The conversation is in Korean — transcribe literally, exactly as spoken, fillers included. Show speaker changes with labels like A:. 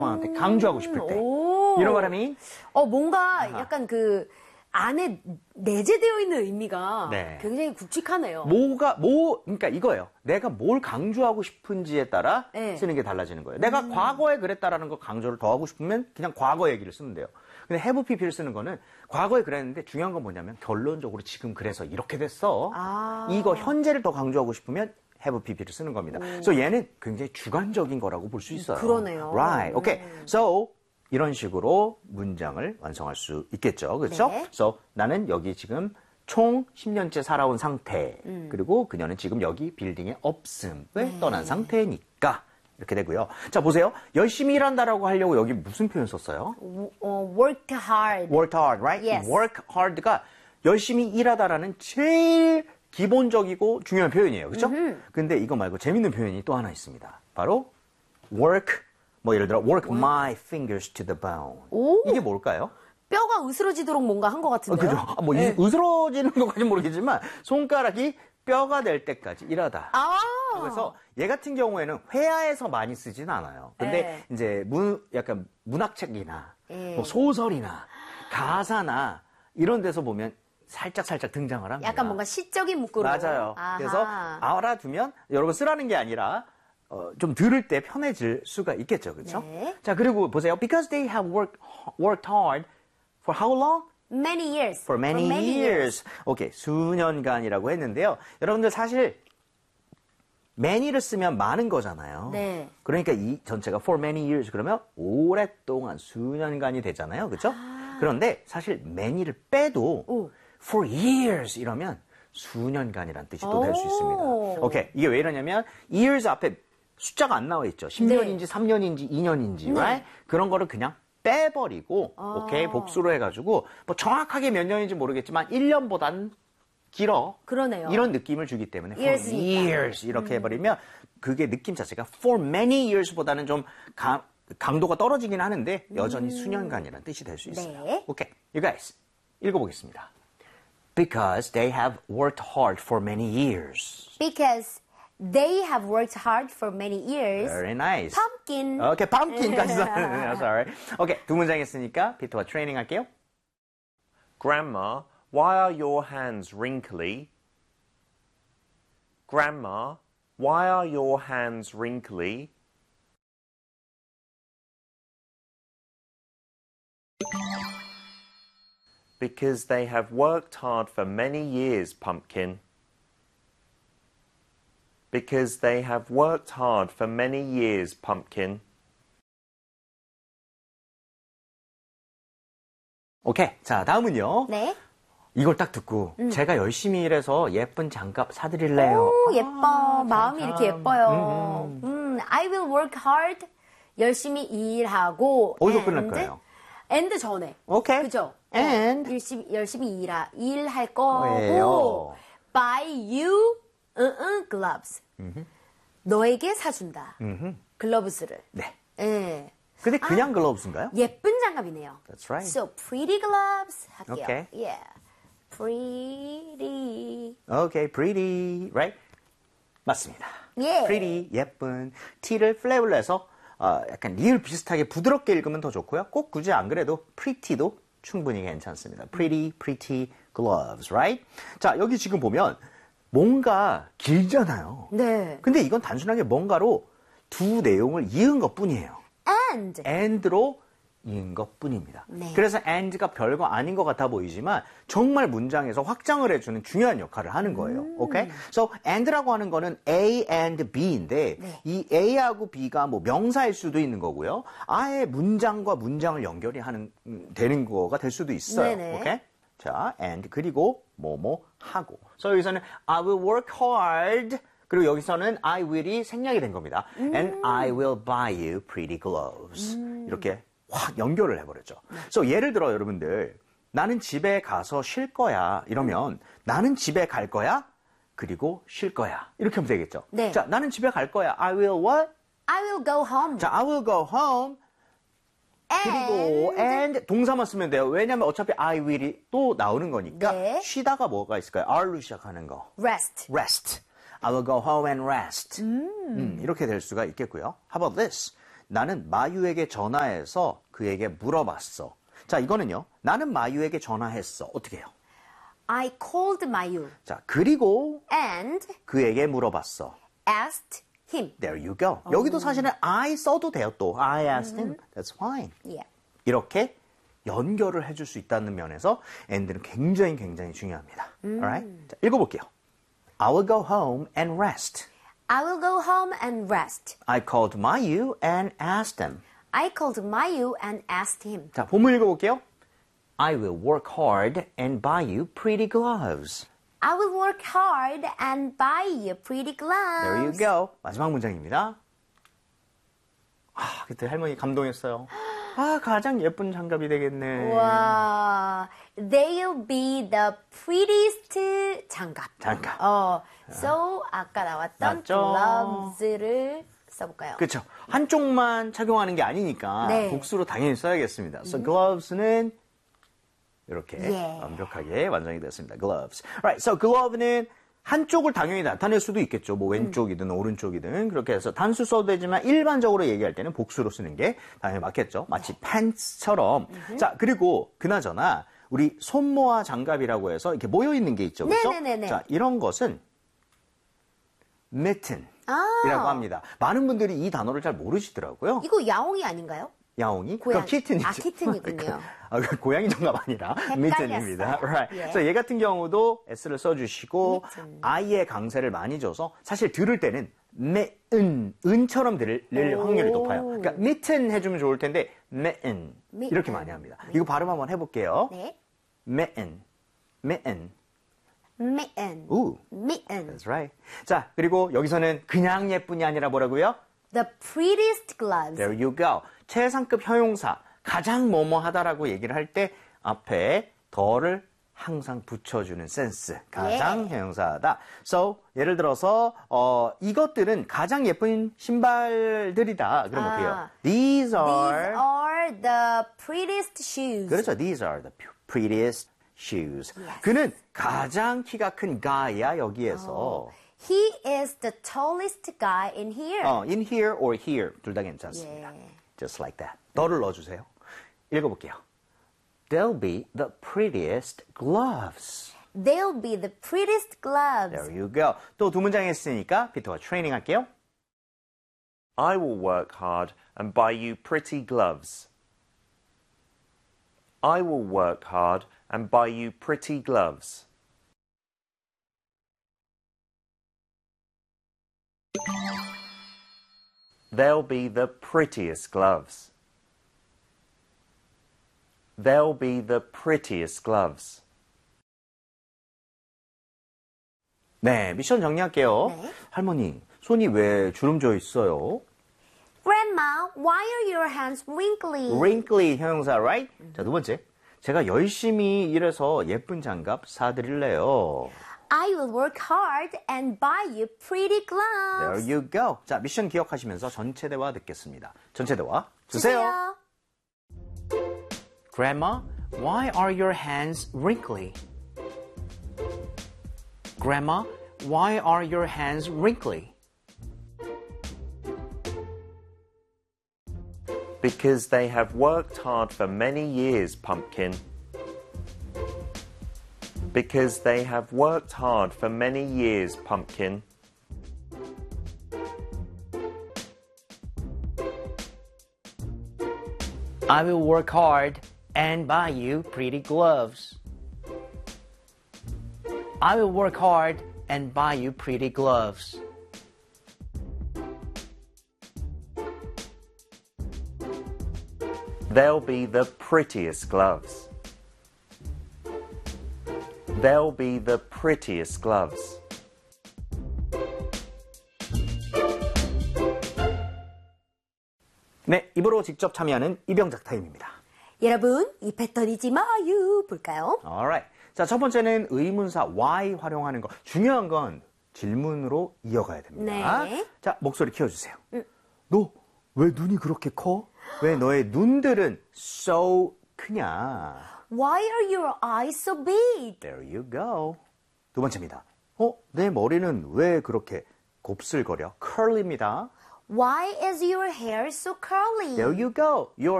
A: 한테 강조하고 싶을 때. You know what I mean?
B: 어, 뭔가
A: 아하.
B: 약간 그 안에 내재되어 있는 의미가
A: 네.
B: 굉장히 굵직하네요.
A: 뭐가, 뭐, 그러니까 이거예요. 내가 뭘 강조하고 싶은지에 따라
B: 네.
A: 쓰는 게 달라지는 거예요. 내가
B: 음.
A: 과거에 그랬다라는 거 강조를 더 하고 싶으면 그냥 과거 얘기를 쓰면 돼요. 근데 have pp를 쓰는 거는 과거에 그랬는데 중요한 건 뭐냐면 결론적으로 지금 그래서 이렇게 됐어.
B: 아.
A: 이거 현재를 더 강조하고 싶으면 have pp를 쓰는 겁니다. 그래서 얘는 굉장히 주관적인 거라고 볼 수 있어요.
B: 그러네요.
A: Right. Okay.
B: 음.
A: So 이런 식으로 문장을 완성할 수 있겠죠. 그렇죠?
B: 네.
A: So 나는 여기 지금 총 십 년째 살아온 상태.
B: 음.
A: 그리고 그녀는 지금 여기 빌딩에 없음을
B: 네.
A: 떠난 상태니까 이렇게 되고요. 자, 보세요. 열심히 일한다라고 하려고 여기 무슨 표현 썼어요?
B: 어, work hard.
A: work hard, right?
B: Yes.
A: work hard가 열심히 일하다라는 제일 기본적이고 중요한 표현이에요. 그렇죠? 근데 이거 말고 재밌는 표현이 또 하나 있습니다. 바로 work, 뭐 예를 들어 work my fingers to the bone.
B: 오.
A: 이게 뭘까요?
B: 뼈가 으스러지도록 뭔가 한 것
A: 어,
B: 같은데요.
A: 그죠? 아, 뭐 이- 으스러지는 것까지는 모르겠지만 손가락이 뼈가 될 때까지 일하다.
B: 아.
A: 그래서 얘 같은 경우에는 회화에서 많이 쓰진 않아요. 근데
B: 네.
A: 이제 문, 약간 문학책이나
B: 네.
A: 뭐 소설이나 가사나 이런 데서 보면 살짝 살짝 등장을 합니다.
B: 약간 뭔가 시적인 문구로.
A: 맞아요.
B: 아하.
A: 그래서 알아두면 여러분 쓰라는 게 아니라 어, 좀 들을 때 편해질 수가 있겠죠, 그렇죠?
B: 네.
A: 자, 그리고 보세요. Because they have worked worked hard for how long?
B: Many years.
A: For many,
B: For many
A: years. 오케이, 수년간이라고 했는데요. 여러분들 사실 many를 쓰면 많은 거잖아요.
B: 네.
A: 그러니까 이 전체가 for many years 그러면 오랫동안 수년간이 되잖아요. 그렇죠? 그런데 사실 many를 빼도
B: 오.
A: for years 이러면 수년간이란 뜻이 또 될 수 있습니다. 오케이, 이게 왜 이러냐면 years 앞에 숫자가 안 나와 있죠. 십 년인지 삼 년인지 이 년인지
B: 네.
A: right? 그런 거를 그냥 빼버리고
B: 아.
A: 오케이, 복수로 해가지고 뭐 정확하게 몇 년인지 모르겠지만 일 년보단 길어.
B: 그러네요.
A: 이런 느낌을 주기 때문에 for
B: Years니까.
A: years 이렇게 해버리면 그게 느낌 자체가 for many years보다는 좀 강, 강도가 떨어지긴 하는데 여전히 수년간이라는 뜻이 될 수 있어요.
B: 네.
A: 오케이, you guys 읽어보겠습니다. Because they have worked hard for many years.
B: Because they have worked hard for many years.
A: Very nice.
B: Pumpkin.
A: 오케이, pumpkin까지 썼네요. Sorry. 오케이, 두 문장 했으니까 피터와 트레이닝 할게요.
C: Grandma, why are your hands wrinkly? Grandma, why are your hands wrinkly? Because they have worked hard for many years, Pumpkin. Because they have worked hard for many years, Pumpkin.
A: 오케이, 자 다음은요.
B: 네.
A: 이걸 딱 듣고 제가 열심히 일해서 예쁜 장갑 사드릴래요.
B: 오, 예뻐. 마음이 이렇게 예뻐요. 음, I will work hard. 열심히 일하고.
A: 어디서
B: and,
A: 끝날 거예요?
B: and 전에.
A: 오케이.
B: 그죠?
A: And.
B: 어, 열심히, 열심히 일하, 일할 거고.
A: 왜요?
B: Buy you uh, uh, gloves. 너에게 사준다. 글러브스를.
A: 네.
B: 예.
A: 근데 그냥 글러브스인가요?
B: 예쁜 장갑이네요.
A: That's right.
B: So pretty gloves 할게요.
A: Okay.
B: Yeah. Pretty.
A: 오케이, pretty, right? 맞습니다.
B: 예.
A: pretty, 예쁜. t를 플랩을 내서 어, 약간 리을 비슷하게 부드럽게 읽으면 더 좋고요. 꼭 굳이 안 그래도 pretty도 충분히 괜찮습니다. pretty, pretty gloves, right? 자, 여기 지금 보면 뭔가 길잖아요.
B: 네.
A: 근데 이건 단순하게 뭔가로 두 내용을 이은 것뿐이에요.
B: And.
A: and로 이은 것뿐입니다.
B: 네.
A: 그래서 and가 별거 아닌 것 같아 보이지만 정말 문장에서 확장을 해주는 중요한 역할을 하는 거예요. 오케이? So and라고 하는 거는 A and B인데
B: 네.
A: 이 A하고 B가 뭐 명사일 수도 있는 거고요. 아예 문장과 문장을 연결이 하는 음, 되는 거가 될 수도 있어요.
B: 네네.
A: 오케이? 자, and 그리고 뭐뭐 하고. 그래서 여기서는 I will work hard. 그리고 여기서는 I will이 생략이 된 겁니다.
B: 음.
A: And I will buy you pretty gloves. 음. 이렇게 확 연결을 해버렸죠. 그래서 예를 들어 여러분들 나는 집에 가서 쉴 거야 이러면 나는 집에 갈 거야 그리고 쉴 거야 이렇게 하면 되겠죠.
B: 네.
A: 자, 나는 집에 갈 거야. I will what?
B: I will go home.
A: 자, I will go home. 그리고
B: And.
A: and 동사만 쓰면 돼요. 왜냐면 어차피 I will이 또 나오는 거니까
B: 네.
A: 쉬다가 뭐가 있을까요? R로 시작하는 거.
B: Rest.
A: rest. I will go home and rest. 음, 이렇게 될 수가 있겠고요. How about this? 나는 마유에게 전화해서 그에게 물어봤어. 자, 이거는요. 나는 마유에게 전화했어. 어떻게 해요?
B: I called Mayu
A: 자, 그리고
B: and
A: 그에게 물어봤어.
B: asked him.
A: There you go. 여기도 사실은 I 써도 돼요, 또. I asked him. That's fine.
B: Yeah.
A: 이렇게 연결을 해줄 수 있다는 면에서 and는 굉장히 굉장히 중요합니다. Alright? 자, 읽어볼게요. I will go home and rest.
B: I will go home and rest.
A: I called Mayu and asked him.
B: I called Mayu and asked him.
A: 자, 본문 읽어볼게요. I will work hard and buy you pretty gloves.
B: I will work hard and buy you pretty gloves.
A: There you go. 마지막 문장입니다. 아, 그때 할머니 감동했어요. 아, 가장 예쁜 장갑이 되겠네.
B: 와, they'll be the prettiest 장갑.
A: 장갑.
B: 어, so 아까 나왔던
A: 맞죠?
B: gloves를 써볼까요?
A: 그렇죠. 한쪽만 착용하는 게 아니니까
B: 네.
A: 복수로 당연히 써야겠습니다. So gloves는 이렇게
B: 예.
A: 완벽하게 완성이 됐습니다. Gloves. Right. So glove는 한쪽을 당연히 나타낼 수도 있겠죠. 뭐 왼쪽이든 오른쪽이든 그렇게 해서 단수 써도 되지만 일반적으로 얘기할 때는 복수로 쓰는 게 당연히 맞겠죠. 마치 pants처럼. 자, 그리고 그나저나 우리 손모아 장갑이라고 해서 이렇게 모여 있는 게 있죠. 그렇죠?
B: 네네네네.
A: 자, 이런 것은 mitten이라고
B: 아.
A: 합니다. 많은 분들이 이 단어를 잘 모르시더라고요.
B: 이거 야옹이 아닌가요?
A: 야옹이?
B: 고양-
A: 그럼 키튼이죠.
B: 아, 키튼이군요.
A: 아, 그 고양이 장갑 아니라 mitten입니다. Right.
B: 예.
A: 그래서 얘 같은 경우도 S를 써주시고
B: mitten.
A: I의 강세를 많이 줘서 사실 들을 때는 매은, 은처럼 들을
B: 오.
A: 확률이 높아요. 그러니까 mitten 해주면 좋을 텐데 매은 이렇게
B: mitten.
A: 많이 합니다. 이거 발음 한번 해볼게요.
B: 네.
A: 매은, 매은.
B: mitten.
A: 우,
B: mitten.
A: that's right. 자, 그리고 여기서는 그냥 예쁜이 아니라 뭐라고요?
B: The prettiest gloves.
A: There you go. 최상급 형용사, 가장 뭐뭐하다라고 얘기를 할 때 앞에 더를 항상 붙여주는 센스. 가장
B: 예.
A: 형용사다. So, 예를 들어서 어, 이것들은 가장 예쁜 신발들이다. 그럼
B: 아.
A: 어때요? These are,
B: These are the prettiest shoes.
A: 그렇죠. These are the prettiest shoes.
B: Yes.
A: 그는 가장 키가 큰 guy야 여기에서.
B: He is the tallest guy in here.
A: 어, in here or here 둘 다 괜찮습니다.
B: 예.
A: Just like that. 더를 넣어주세요. 읽어볼게요. They'll be the prettiest gloves.
B: They'll be the prettiest gloves.
A: There you go. 또 두 문장 했으니까 피터가 트레이닝 할게요.
C: I will work hard and buy you pretty gloves. I will work hard and buy you pretty gloves. They'll be the prettiest gloves. They'll be the prettiest gloves.
A: 네, 미션 정리할게요.
B: 네.
A: 할머니, 손이 왜 주름져 있어요?
B: Grandma, why are your hands wrinkly?
A: Wrinkly 형용사, right? 자, 두 번째. 제가 열심히 일해서 예쁜 장갑 사드릴래요.
B: I will work hard and buy you pretty gloves.
A: There you go. 자, 미션 기억하시면서 전체 대화 듣겠습니다. 전체 대화 주세요. Grandma, why are your hands wrinkly? Grandma, why are your hands wrinkly?
C: Because they have worked hard for many years, Pumpkin. Because they have worked hard for many years, Pumpkin.
A: I will work hard and buy you pretty gloves. I will work hard and buy you pretty gloves.
C: They'll be the prettiest gloves. They'll be the prettiest gloves.
A: 네, 입으로 직접 참여하는 이병작 타임입니다.
B: 여러분, 이 패턴 잊지 마요. 볼까요?
A: Alright. 자, 첫 번째는 의문사 why 활용하는 거. 중요한 건 질문으로 이어가야 됩니다.
B: 네.
A: 자, 목소리 키워주세요. 너 왜 눈이 그렇게 커? 왜 너의 눈들은 so 크냐?
B: Why are your eyes so big?
A: There you go. 두 번째입니다. 어, 내 머리는 왜 그렇게 곱슬거려? curly입니다.
B: Why is your hair so curly?
A: There you go. Your